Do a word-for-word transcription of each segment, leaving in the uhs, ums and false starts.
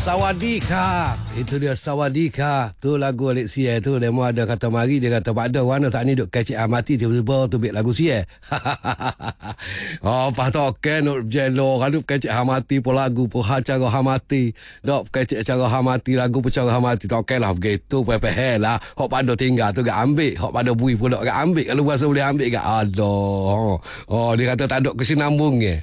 Sawadika. Itu dia Sawadika. Tu lagu Alex Sier tu. Demo ada kata mari. Dia kata Pak Dah mana tak ni duk kecik mati. Tiba-tiba tu bik lagu Sier. Oh pas tu okey nak jelo. Kalau kecik mati pun lagu pun cara mati. Dok kecik cara mati lagu pun cara mati. Tak okey lah begitu. Pepeh lah. Hok Pak Dah tinggal tu gak ambil. Hok Pak Dah bui pun gak ambil. Kalau rasa boleh ambil gak. Aduh. Oh dia kata tak ada kesinambungnya.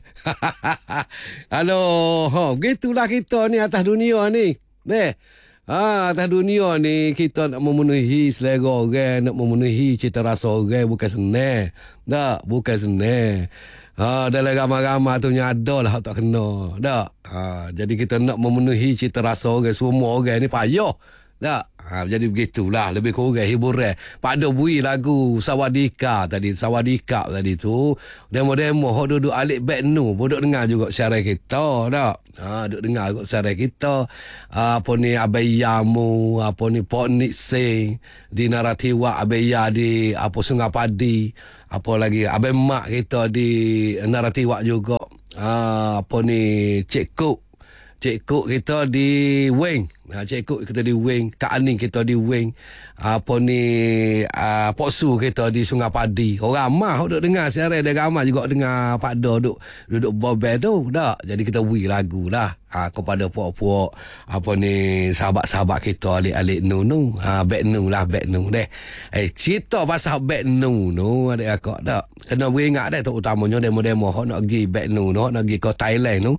Halo. Oh, begitulah kita ni atas dunia ni. Deh. Ha, atas dunia ni kita nak memenuhi selera orang, nak memenuhi cita rasa orang bukan senang. Tak, bukan senang. Ha, dalam ramai-ramai tu nyada lah tak kena. Tak. Ha, jadi kita nak memenuhi cita rasa orang, semua orang ni payah. Tak. Ha, jadi begitulah lebih kurang hiburan. Pak Dah bui lagu Sawadika tadi, Sawadika tadi tu. Demo-demo hok duduk alik back nu, duduk dengar juga siaran kita, tak? Ha, duduk dengar juga siaran kita. Ha, apa ni Abayamu, apa ni Pok Nik Sing di Naratiwa, Abaya di apa Sungai Padi, apa lagi Abang Mak kita di Naratiwa juga. Ha, apa ni Cik Kuk Cik Kuk kita di Wing. Ha, Cik Kuk kita di Wing. Kak Aning kita di Wing. Apa ni uh, Pok Su kita di Sungai Padi. Orang ramah duduk dengar siaran. Dia ramah juga dengar Pak Dah duduk duduk bobel tu. Tak? Jadi kita beri lagu lah. Ha, kepada puak-puak apa ni sahabat-sahabat kita alik-alik nu nu. Ha, back nu lah back nu deh. Eh cerita pasal back nu nu adik akak tak. Kena beringat dah terutamanya demo-demo hok nak pergi back nu nu, nak pergi ke Thailand tu.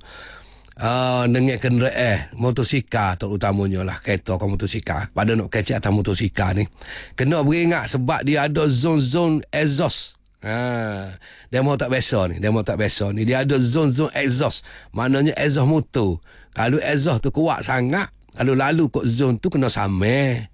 Uh, dengan kenderaan motosikal terutamanya lah kereta ke motosikal pada nak kecek atas motosikal ni kena beringat sebab dia ada zon-zon exhaust. Ha, demo tak biasa ni, demo tak biasa ni dia ada zon-zon exhaust, maknanya exhaust motor. Kalau exhaust tu kuat sangat, kalau lalu kot zon tu kena samai.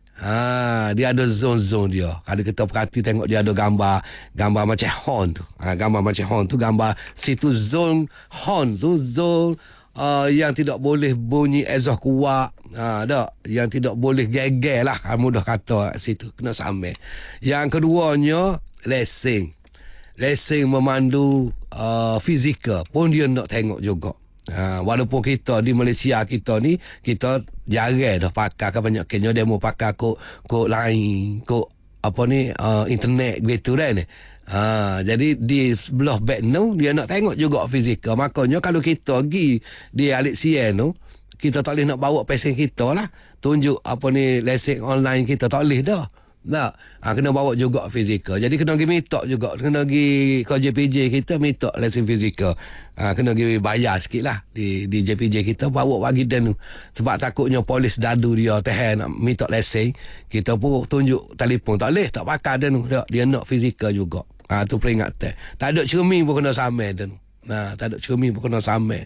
Ha, dia ada zon-zon dia. Kalau kita perhati tengok dia ada gambar gambar macam horn tu. Ha, gambar macam horn tu gambar situ zon horn tu zon uh, yang tidak boleh bunyi exhaust kuat. Ha, dak, yang tidak boleh geger lah. Ha, mudah kata situ kena samai. Yang keduanya lesen. Lesen memandu uh, fizikal pun dia nak tengok juga. Ha, walaupun kita di Malaysia kita ni kita jarang dah pakai kan, banyak kena demo pakai kod kod lain, kod apa ni uh, internet gitu dah ni. Ha, jadi di sebelah back nu dia nak tengok juga fizikal. Makanya kalau kita pergi di Alik Sien tu, kita tak boleh nak bawa pesen kita lah. Tunjuk apa ni lesen online kita tak boleh dah. Tak. Ha, kena bawa juga fizikal. Jadi kena pergi minta juga. Kena pergi ke J P J kita minta lesen fizikal. Ha, kena pergi bayar sikit lah. Di, di J P J kita bawa bagi dan tu. Sebab takutnya polis dadu dia tahan nak minta lesen. Kita pun tunjuk telefon. Tak boleh. Tak pakai dan tu. Dia nak fizikal juga. Ha, tu peringatan. Tak ada cermin pun kena samai dan tu. Ha, tak ada cermin pun kena samai.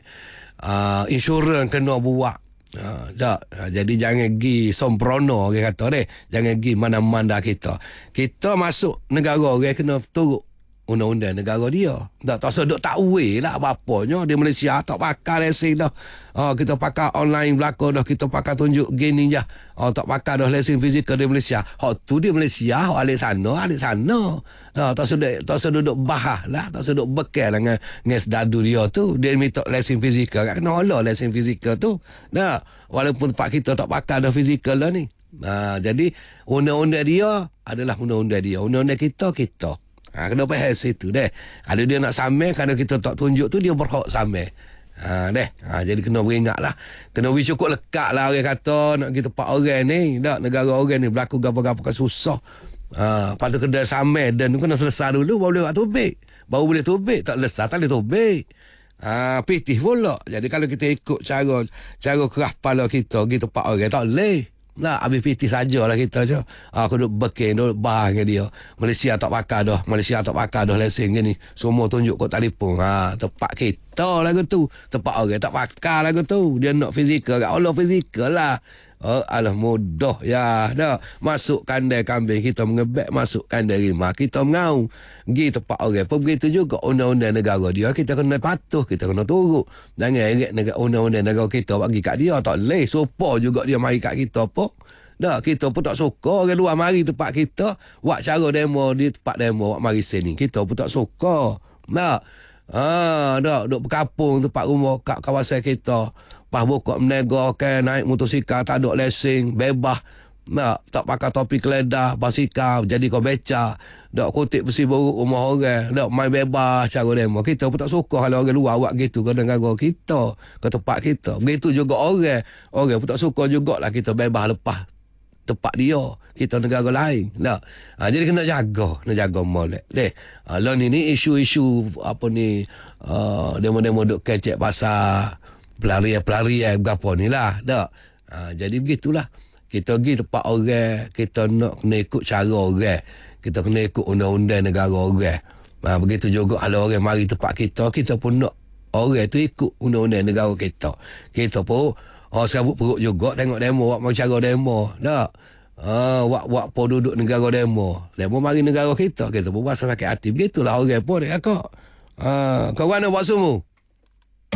Ha, insurans kena buat. Ha, tak. Ha, jadi jangan pergi sembrono orang kata deh. Jangan pergi mana-mana kita. Kita masuk negara orang kena turut undang-undang negara dia. Tak tak sedok tak we lah bapanya di Malaysia tak pakai lesen dah. Ha, kita pakai online belaka dah, kita pakai tunjuk gini je. Ha, tak pakai dah lesen fizikal di Malaysia. Hak tu di Malaysia, hak alik sana, alik sana. Ha, tak sedok tak sedok duk bahah lah, tak sedok bekal dengan dengan sedadu dia tu. Dia minta lesen fizikal, tak kena olah lesen fizikal tu. Dah, walaupun tempat kita tak pakai dah fizikal dah ni. Ha, jadi undang-undang dia adalah undang-undang dia. Undang-undang kita kita. Ha, kena faham situ deh. Kalau dia nak samai, kalau kita tak tunjuk tu dia berhak samai. Ha, deh. Ha, jadi kena beringat lah. Kena wis cukup lekat lah orang kata nak kita tempat orang ni. Tak, negara orang ni berlaku gapa-gapa kan susah. Ha, lepas tu kena samai dan kena selesai dulu baru boleh buat tubik. Baru boleh tubik. Tak selesai tak boleh tubik. Ha, pitih pula. Jadi kalau kita ikut cara cara keras kepala kita pergi tempat orang tak boleh. Nah, habis piti sajalah kita je. Ah, aku duduk bekin, duduk bah dengan dia. Malaysia tak pakai dah. Malaysia tak pakai dah lesen ni. Semua tunjuk kod telefon. Ha, tempat kita lagu tu. Tempat orang tak pakai lagu tu. Dia nak fizikal. Allah fizikal lah. Oh, alah mudah ya dah. Masuk kandai kambing kita mengebek, masuk kandai rimah kita mengau. Pergi tempat orang. Apa begitu juga undang-undang negara dia kita kena patuh, kita kena turut. Jangan eret negara undang-undang negara kita bagi kat dia tak leh. Sopa juga dia mari kat kita apa. Dah kita pun tak suka orang luar mari tempat kita, buat cara demo di tempat demo, buat mari sini. Kita pun tak suka. Dah. Ah, dah duk berkapung tempat rumah kat kawasan kita. Lepas buka menega, okay, naik motosikal, tak ada lesen, bebas. Nak, tak pakai topi keledar, basikal, jadi kau beca. Tak kutip besi buruk rumah orang. Tak main bebas cara demo. Kita pun tak suka kalau orang luar buat gitu ke negara kita, ke tempat kita. Begitu juga orang. Orang pun tak suka jugalah kita bebas lepas tempat dia. Kita negara lain. Tak. Ha, jadi kena jaga. Kena jaga molek. Deh. Ha, lah ni ni isu-isu apa ni, uh, demo-demo duk kecek pasal pelarian-pelarian berapa ni lah. Tak. Ha, jadi begitulah. Kita pergi tempat orang, kita nak kena ikut cara orang. Kita kena ikut undang-undang negara orang. Ha, begitu juga kalau orang mari tempat kita, kita pun nak orang tu ikut undang-undang negara kita. Kita pun oh, serabut perut juga tengok demo, buat macam cara demo. Tak? Ha, buat, buat apa duduk negara demo. Demo mari negara kita, kita pun rasa sakit hati. Begitulah orang pun, kakak. Ha, kau mana buat semua?